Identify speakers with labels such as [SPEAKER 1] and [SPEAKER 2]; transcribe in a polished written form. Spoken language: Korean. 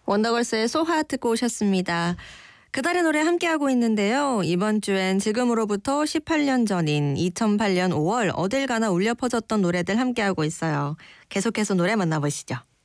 [SPEAKER 1] 원더걸스의 소하 듣고 오셨습니다. 그달의 노래 함께하고 있는데요. 이번 주엔 지금으로부터 18년 전인 2008년 5월 어딜 가나 울려 퍼졌던 노래들 함께하고 있어요. 계속해서 노래 만나보시죠.